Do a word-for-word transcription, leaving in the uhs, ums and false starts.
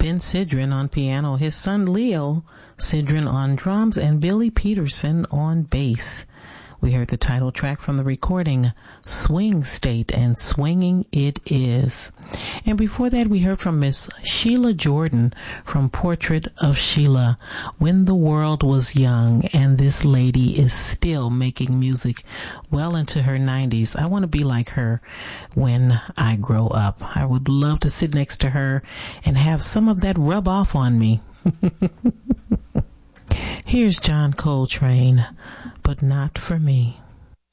Ben Sidran on piano, his son Leo Sidran on drums, and Billy Peterson on bass. We heard the title track from the recording, Swing State, and Swinging It Is. And before that, we heard from Miss Sheila Jordan from Portrait of Sheila, When the World Was Young, and this lady is still making music well into her nineties. I want to be like her when I grow up. I would love to sit next to her and have some of that rub off on me. Here's John Coltrane, But Not For Me.